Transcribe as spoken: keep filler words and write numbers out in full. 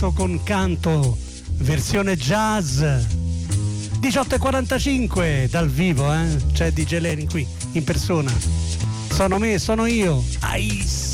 fatto con canto, versione jazz. diciotto e quarantacinque dal vivo, eh? C'è D J Lenin qui in persona. Sono me, sono io, Ais.